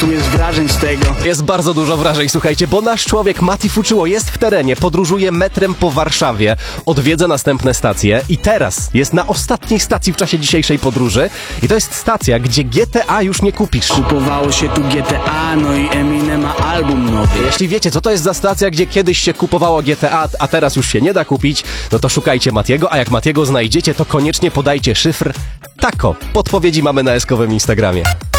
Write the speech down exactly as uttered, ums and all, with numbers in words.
tu jest wrażeń z tego. Jest bardzo dużo wrażeń, słuchajcie, bo nasz człowiek Mati Fuczyło jest w terenie, podróżuje metrem po Warszawie, odwiedza następne stacje i teraz jest na ostatniej stacji w czasie dzisiejszej podróży i to jest stacja, gdzie G T A już nie kupisz. Kupowało się tu G T A, no i Eminem ma album nowy. Jeśli wiecie, co to jest za stacja, gdzie kiedyś się kupowało G T A, a teraz już się nie da kupić, no to szukajcie Matiego, a jak Matiego znajdziecie, to koniecznie podajcie szyfr TAKO. Podpowiedzi mamy na eskowym Instagramie.